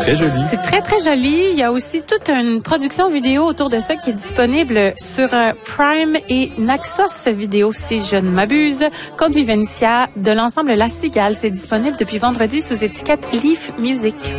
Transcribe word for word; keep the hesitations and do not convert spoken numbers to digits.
très joli. C'est très, très joli. Il y a aussi toute une production vidéo autour de ça qui est disponible sur Prime et Naxos Vidéo, si je ne m'abuse. Conte Vivencia de l'ensemble La Cigale. C'est disponible depuis vendredi sous étiquette Leaf Music.